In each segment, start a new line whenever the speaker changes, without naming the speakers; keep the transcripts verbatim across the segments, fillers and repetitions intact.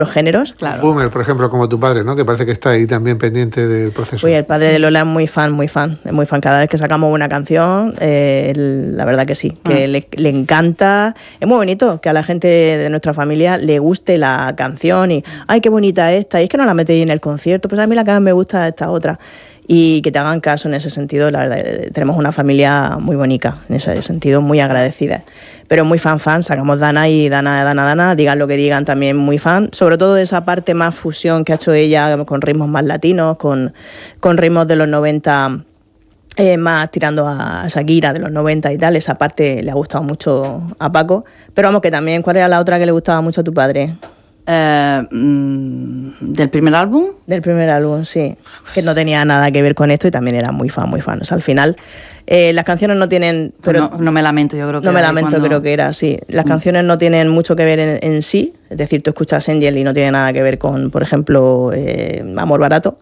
los géneros.
Claro.
Boomer, por ejemplo, como tu padre, ¿no? Que parece que está ahí también pendiente del proceso.
Uy, el padre de Lola es muy fan, muy fan, es muy fan. Cada vez que sacamos una canción, eh, la verdad que sí, que ah. le, le encanta. Es muy bonito que a la gente de nuestra familia le guste la canción y, ay, qué bonita esta, y es que no la metéis en el concierto, pues a mí la que más me gusta es esta otra. Y que te hagan caso en ese sentido, la verdad, tenemos una familia muy bonita, en ese sentido, muy agradecida. Pero muy fan, fan, sacamos Dana y Dana, Dana, Dana, digan lo que digan, también muy fan. Sobre todo de esa parte más fusión que ha hecho ella con ritmos más latinos, con, con ritmos de los noventa, eh, más tirando a Shakira de los noventa y tal, esa parte le ha gustado mucho a Paco. Pero vamos, que también, ¿cuál era la otra que le gustaba mucho a tu padre?
Eh, ¿Del primer álbum?
Del primer álbum, sí. Que no tenía nada que ver con esto y también era muy fan, muy fan. O sea, al final, eh, las canciones no tienen... Pero
no, no me lamento, yo creo que
No me lamento,
cuando...
creo que era así. Las mm. canciones no tienen mucho que ver en, en sí. Es decir, tú escuchas Angel y no tiene nada que ver con, por ejemplo, eh, Amor Barato.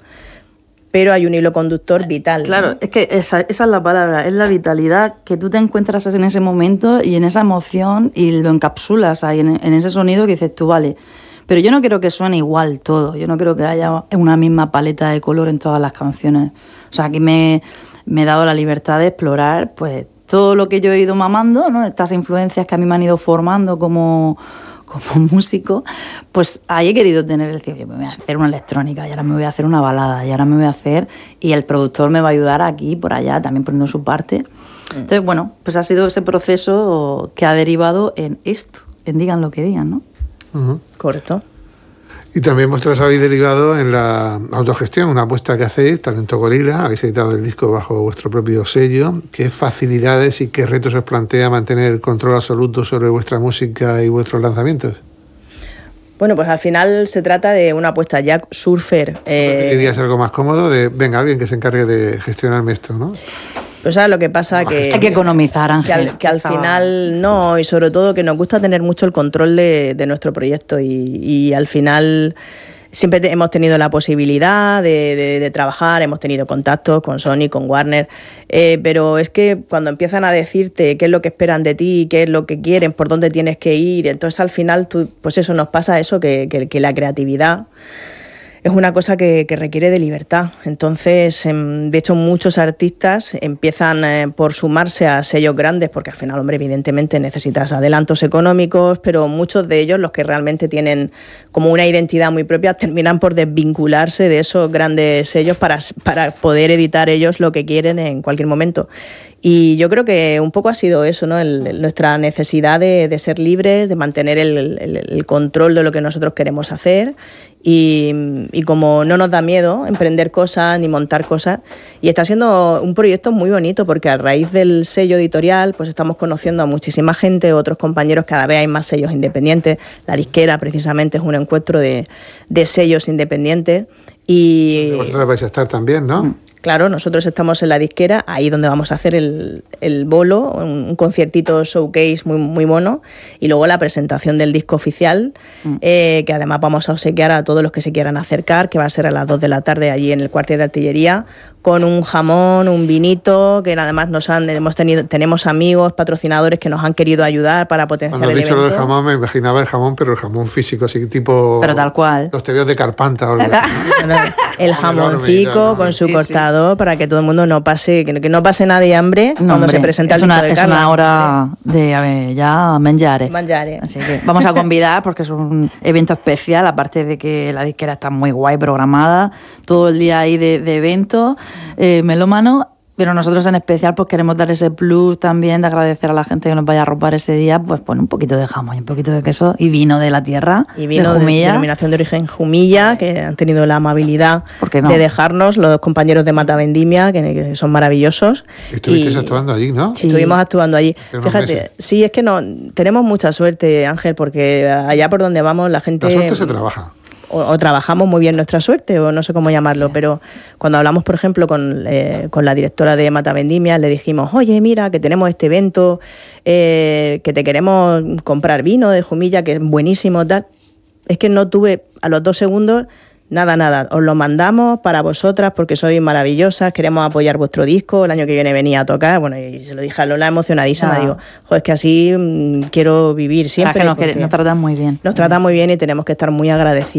Pero hay un hilo conductor vital.
Claro,
¿no?
Es que esa, esa es la palabra, es la vitalidad que tú te encuentras en ese momento y en esa emoción y lo encapsulas ahí en, en ese sonido que dices tú, vale... Pero yo no creo que suene igual todo, yo no creo que haya una misma paleta de color en todas las canciones. O sea, aquí me, me he dado la libertad de explorar pues todo lo que yo he ido mamando, ¿no? Estas influencias que a mí me han ido formando como, como músico, pues ahí he querido tener el que me voy a hacer una electrónica, y ahora me voy a hacer una balada, y ahora me voy a hacer... Y el productor me va a ayudar aquí, por allá, también poniendo su parte. Entonces, bueno, pues ha sido ese proceso que ha derivado en esto, en digan lo que digan, ¿no?
Uh-huh.
Correcto.
Y también vosotros habéis derivado en la autogestión, una apuesta que hacéis, Talento Gorila, habéis editado el disco bajo vuestro propio sello. ¿Qué facilidades y qué retos os plantea mantener el control absoluto sobre vuestra música y vuestros lanzamientos?
Bueno, pues al final se trata de una apuesta ya surfer.
Eh... ¿Preferirías algo más cómodo de, venga, alguien que se encargue de gestionarme esto, ¿no?
Pues sabes lo que pasa, que
hay que economizar, Ángel.
Que al, que al final no, y sobre todo que nos gusta tener mucho el control de, de nuestro proyecto y, y al final siempre te, hemos tenido la posibilidad de, de, de trabajar, hemos tenido contactos con Sony, con Warner, eh, pero es que cuando empiezan a decirte qué es lo que esperan de ti, qué es lo que quieren, por dónde tienes que ir, entonces al final tú, pues eso nos pasa eso, que, que, que la creatividad es una cosa que, que requiere de libertad. Entonces, de hecho, muchos artistas empiezan eh, por sumarse a sellos grandes, porque al final, hombre, evidentemente necesitas adelantos económicos, pero muchos de ellos, los que realmente tienen como una identidad muy propia, terminan por desvincularse de esos grandes sellos para, para poder editar ellos lo que quieren en cualquier momento. Y yo creo que un poco ha sido eso, ¿no? El, el, nuestra necesidad de, de ser libres, de mantener el, el, el control de lo que nosotros queremos hacer y, y como no nos da miedo emprender cosas ni montar cosas. Y está siendo un proyecto muy bonito porque a raíz del sello editorial pues estamos conociendo a muchísima gente, otros compañeros, cada vez hay más sellos independientes. La disquera precisamente es un encuentro de, de sellos independientes. Y
vosotros vais a estar también, ¿no?
Claro, nosotros estamos en la disquera, ahí donde vamos a hacer el, el bolo, un, un conciertito showcase muy, muy mono, y luego la presentación del disco oficial, mm. eh, que además vamos a obsequiar a todos los que se quieran acercar, que va a ser a las dos de la tarde allí en el cuartel de artillería, con un jamón, un vinito, que además nos han hemos tenido tenemos amigos, patrocinadores que nos han querido ayudar para potenciar
Cuando
el
evento.
evento.
Cuando he dicho lo del jamón, me imaginaba el jamón, pero el jamón físico, así tipo...
Pero tal cual.
Los tebeos de Carpanta. O algo así.
El jamoncico con su sí, cortador sí. para que todo el mundo no pase, que, que no pase nadie hambre no, cuando hombre, se presenta el disco de Carla.
Es una hora de a ver, ya mangiare.
Mangiare.
Así que vamos a convidar porque es un evento especial, aparte de que la disquera está muy guay programada, todo el día ahí de, de eventos. Eh, melómano, pero nosotros en especial pues queremos dar ese plus también de agradecer a la gente que nos vaya a ropar ese día, pues poner un poquito de jamón y un poquito de queso y vino de la tierra,
y vino
de Jumilla,
de denominación de origen Jumilla, que han tenido la amabilidad
no?
de dejarnos, los compañeros de Mata Vendimia, que, que son maravillosos.
Estuvisteis
y,
actuando allí, ¿no?
Sí. Estuvimos actuando allí. Fíjate,
meses.
sí, es que no tenemos mucha suerte, Ángel, porque allá por donde vamos la gente...
La suerte se trabaja.
O, o trabajamos muy bien nuestra suerte, o no sé cómo llamarlo, sí. Pero cuando hablamos, por ejemplo, con, eh, con la directora de Mata Vendimia, le dijimos, oye, mira, que tenemos este evento, eh, que te queremos comprar vino de Jumilla, que es buenísimo, tal. Es que no tuve, a los dos segundos, Nada, nada, os lo mandamos para vosotras porque sois maravillosas, queremos apoyar vuestro disco, el año que viene venía a tocar, bueno, y se lo dije a Lola emocionadísima,
Ah.
digo, joder, es que así mmm, quiero vivir siempre.
Es que nos, nos tratan muy bien.
Nos tratan muy bien y tenemos que estar muy agradecidos.